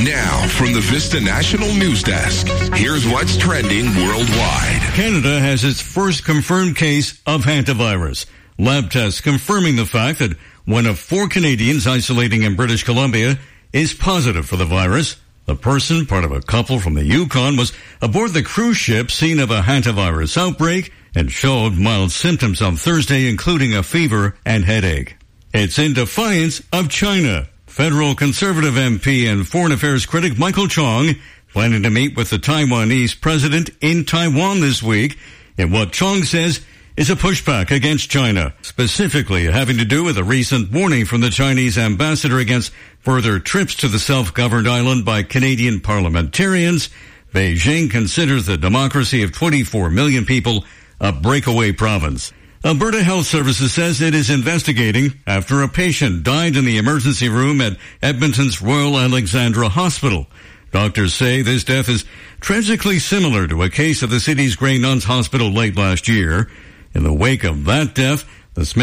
Now, from the Vista National News Desk, here's what's trending worldwide. Canada has its first confirmed case of hantavirus. Lab tests confirming the fact that one of 4 Canadians isolating in British Columbia is positive for the virus. The person, part of a couple from the Yukon, was aboard the cruise ship scene of a hantavirus outbreak and showed mild symptoms on Thursday, including a fever and headache. It's in defiance of China. Federal Conservative MP and Foreign Affairs critic Michael Chong planning to meet with the Taiwanese president in Taiwan this week in what Chong says is a pushback against China, specifically having to do with a recent warning from the Chinese ambassador against further trips to the self-governed island by Canadian parliamentarians. Beijing considers the democracy of 24 million people a breakaway province. Alberta Health Services says it is investigating after a patient died in the emergency room at Edmonton's Royal Alexandra Hospital. Doctors say this death is tragically similar to a case at the city's Grey Nuns Hospital late last year. In the wake of that death, the